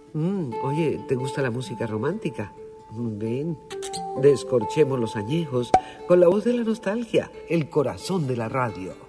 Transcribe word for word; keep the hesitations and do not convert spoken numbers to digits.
Mm, oye, ¿te gusta la música romántica? Ven, descorchemos los añejos con la voz de la nostalgia, el corazón de la radio.